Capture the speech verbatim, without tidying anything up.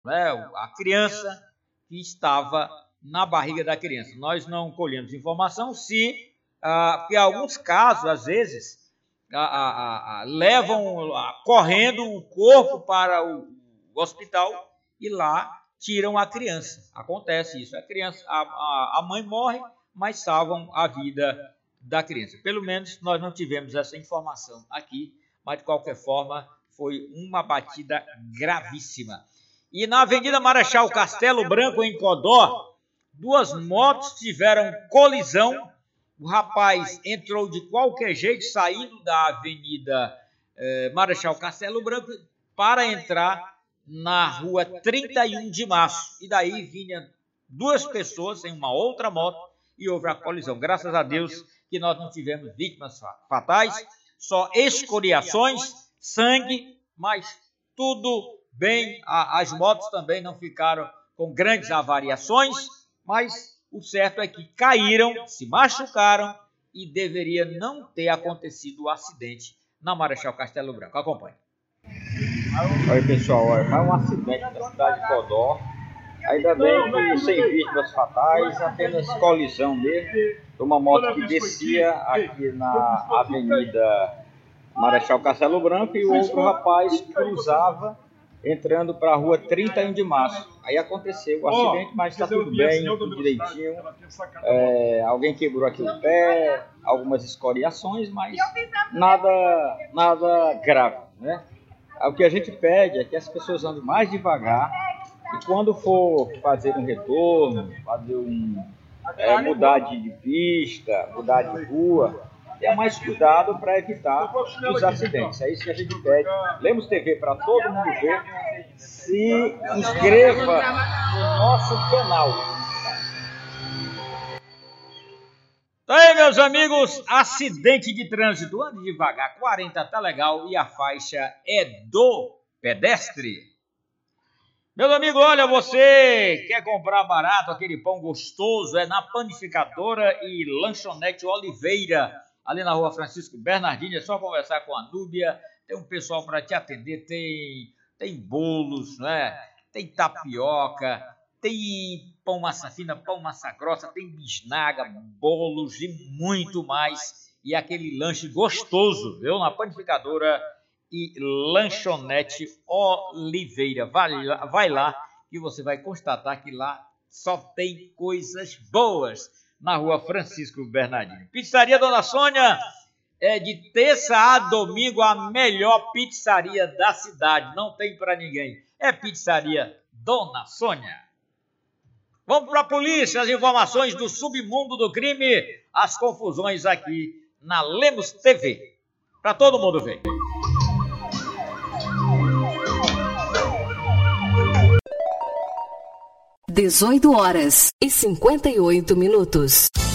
né, a criança que estava na barriga da criança. Nós não colhemos informação se, ah, porque em alguns casos, às vezes, a, a, a, levam a, correndo o corpo para o, o hospital e lá tiram a criança. Acontece isso. A criança, a, a, a mãe morre, mas salvam a vida da criança. Pelo menos nós não tivemos essa informação aqui, mas de qualquer forma foi uma batida gravíssima. E na Avenida Marechal Castelo Branco, em Codó, duas motos tiveram colisão. O rapaz entrou de qualquer jeito, saindo da Avenida eh, Marechal Castelo Branco, para entrar na rua trinta e um de março. E daí vinham duas pessoas em uma outra moto e houve a colisão. Graças a Deus que nós não tivemos vítimas fatais, só escoriações, sangue, mas tudo bem. As motos também não ficaram com grandes avariações, mas o certo é que caíram, se machucaram e deveria não ter acontecido o acidente na Marechal Castelo Branco. Acompanhe. Oi, pessoal, foi um acidente na cidade de Codó. Ainda bem que sem vítimas fatais, apenas colisão mesmo. De uma moto que descia aqui na Avenida Marechal Castelo Branco e o outro rapaz cruzava entrando para a rua trinta e um de março. Aí aconteceu o acidente, mas está tudo bem, tudo direitinho. É, alguém quebrou aqui o pé, algumas escoriações, mas nada, nada grave, né? O que a gente pede é que as pessoas andem mais devagar e quando for fazer um retorno, fazer um, é, mudar de pista, mudar de rua, tenha mais cuidado para evitar os acidentes. É isso que a gente pede. Lemos T V para todo mundo ver. Se inscreva no nosso canal. Aí, meus amigos, acidente de trânsito. Ande devagar, quarenta tá legal e a faixa é do pedestre. Meu amigo, olha, você quer comprar barato aquele pão gostoso? É na Panificadora e Lanchonete Oliveira, ali na rua Francisco Bernardini. É só conversar com a Núbia, tem um pessoal para te atender, tem, tem bolos, né? Tem tapioca, tem pão massa fina, pão massa grossa, tem bisnaga, bolos e muito mais. E aquele lanche gostoso, viu? Na Panificadora e Lanchonete Oliveira. Vai lá, vai lá que você vai constatar que lá só tem coisas boas. Na rua Francisco Bernardini. Pizzaria Dona Sônia é de terça a domingo a melhor pizzaria da cidade. Não tem para ninguém. É Pizzaria Dona Sônia. Vamos para a polícia. As informações do submundo do crime. As confusões aqui na Lemos T V. Para todo mundo ver. dezoito horas e cinquenta e oito minutos.